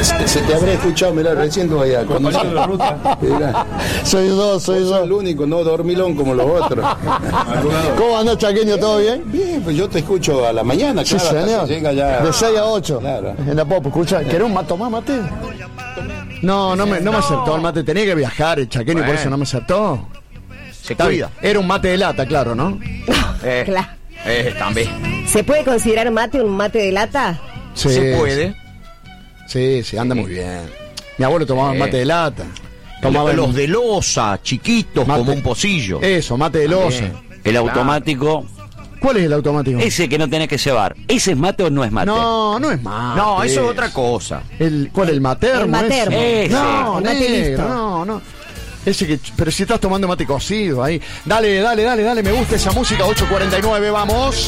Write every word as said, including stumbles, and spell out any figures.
Se te habrá escuchado, mirá, recién tú allá. Cuando se... la ruta. Mirá. Soy yo, soy yo. Soy el único, no dormilón como los otros. ¿Cómo andás, Chaqueño? ¿Todo bien? Bien, pues yo te escucho a la mañana, Sí, claro. señor. Llega ya... De seis a ocho. Claro. En la Popo, escucha. ¿Querés un mate? ¿Tomás mate? No, no me, no me aceptó el mate. Tenía que viajar el Chaqueño, bueno. Por eso no me aceptó. Se cuida. Era un mate de lata, claro, ¿no? Eh, Claro. eh, también. ¿Se puede considerar mate un mate de lata? Sí, Se puede. Sí, sí, anda muy bien. Mi abuelo tomaba Eh. mate de lata. Tomaba Los el- de losa, chiquitos, Mate. como un pocillo. Eso, mate de loza. El automático, ¿Cuál es el automático? ese que no tenés que cebar. ¿Ese es mate o no es mate? No, no es mate. No, eso es otra cosa. El, ¿Cuál? ¿El matermo? El matermo. ese? Ese. No, El mate negro, listo. no, no. Ese que, pero si estás tomando mate cocido ahí. Dale, dale, dale, dale, me gusta esa música. ocho cuarenta y nueve, vamos.